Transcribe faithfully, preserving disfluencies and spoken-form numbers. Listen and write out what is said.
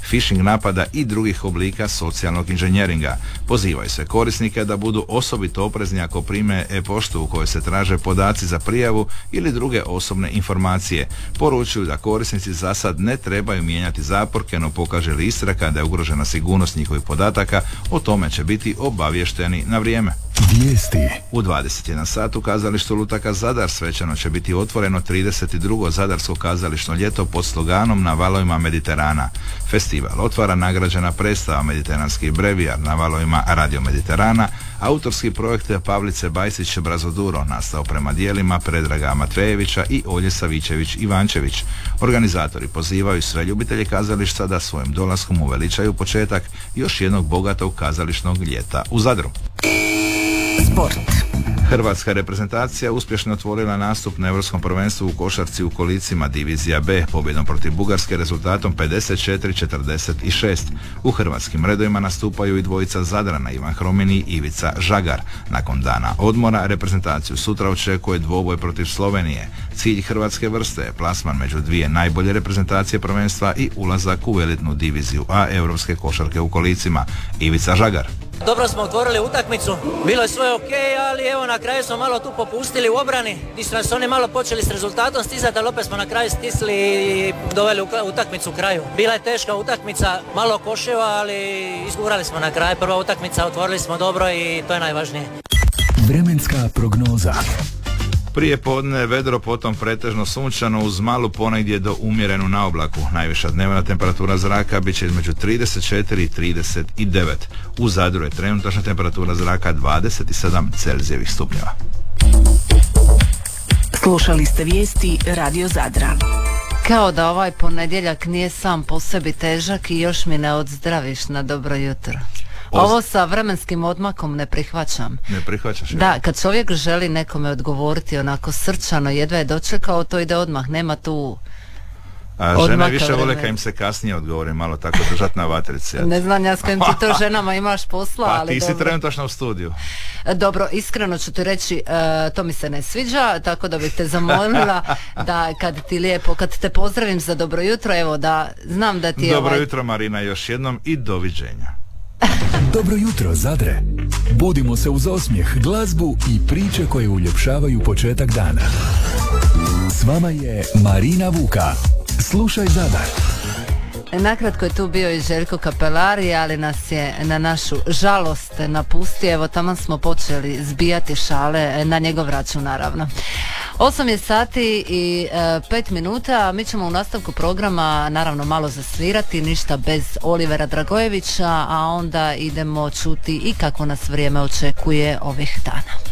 phishing napada i drugih oblika socijalnog inženjeringa. Pozivaju se korisnike da budu osobito oprezni ako prime e-poštu u kojoj se traže podaci za prijavu ili druge osobne informacije. Poručuju da korisnici za sad ne trebaju mijenjati zaporke, no pokaže li istraga da je ugrožena sigurnost njihovih podataka, o tome će biti obavješteni na vrijeme. Vijesti. U dvadeset jedan sat u kazalištu Lutaka Zadar svečano će biti otvoreno trideset drugo Zadarsko kazališno ljeto pod sloganom Na valovima Mediterana. Festival otvara nagrađena predstava Mediteranski brevijar na valovima Radio Mediterana, autorski projekt Pavlice Bajsić Brazoduro, nastao prema dijelima Predraga Matvejevića i Olje Savićević Ivančević. Organizatori pozivaju sve ljubitelje kazališta da svojim dolaskom uveličaju početak još jednog bogatog kazališnog ljeta u Zadru. Sport. Hrvatska reprezentacija uspješno otvorila nastup na Europskom prvenstvu u košarci u kolicima Divizija B pobjedom protiv Bugarske rezultatom pedeset četiri četrdeset šest. U hrvatskim redovima nastupaju i dvojica Zadrana, Ivan Hromin i Ivica Žagar. Nakon dana odmora reprezentaciju sutra očekuje dvoboj protiv Slovenije. Cilj hrvatske vrste je plasman među dvije najbolje reprezentacije prvenstva i ulazak u elitnu diviziju A europske košarke u kolicima. Ivica Žagar. Dobro smo otvorili utakmicu, bilo je sve ok, ali evo na kraju smo malo tu popustili u obrani, gdje su nas oni malo počeli s rezultatom stizati, ali opet smo na kraju stisli i doveli utakmicu u kraju. Bila je teška utakmica, malo koševa, ali izgurali smo na kraju. Prva utakmica, otvorili smo dobro i to je najvažnije. Vremenska prognoza. Prije podne vedro, potom pretežno sunčano uz malu ponegdje do umjerenu na oblaku. Najviša dnevna temperatura zraka bit će između trideset četiri i trideset devet. U Zadru je trenutačna temperatura zraka dvadeset sedam Celzijevih stupnjeva. Slušali ste vijesti Radio Zadra. Kao da ovaj ponedjeljak nije sam po sebi težak i još mi ne odzdraviš na dobro jutro. Ovo sa vremenskim odmakom ne prihvaćam. Ne prihvaćaš? Da, ja. Kad čovjek želi nekome odgovoriti onako srčano, jedva je dočekao, to ide odmah, nema tu A žene više vole kad im se kasnije odgovori, malo tako držat na vatrici. Ne znam ja s kojim ti to ženama imaš posla, pa, ali ti dobro. Si trenutačno u studiju. Dobro, iskreno ću ti reći, uh, to mi se ne sviđa, tako da bih te zamolila da kad ti lijepo, kad te pozdravim za dobro jutro, evo da znam da ti je Dobro ovaj... jutro Marina, još jednom i doviđenja. Dobro jutro Zadre. Budimo se uz osmijeh, glazbu i priče koje uljepšavaju početak dana. S vama je Marina Vuka. Slušaj Zadar. Nakratko je tu bio i Željko Kapelari, ali nas je na našu žalost napustio. Evo, tamo smo počeli zbijati šale na njegov račun, naravno. Osam je sati i e, pet minuta. Mi ćemo u nastavku programa naravno malo zasvirati, ništa bez Olivera Dragojevića, a onda idemo čuti i kako nas vrijeme očekuje ovih dana.